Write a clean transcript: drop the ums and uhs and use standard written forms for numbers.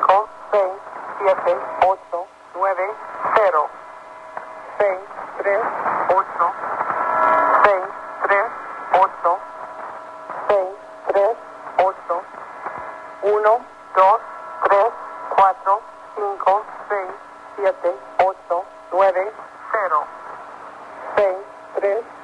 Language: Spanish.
5, 6, 7, 8, 9, 0. 6, 3, 8, 6, 3, 8, 6, 3, 8, 1, 2, 3, 4, 5, 6, 7, 8, 9, 0. 6, 3,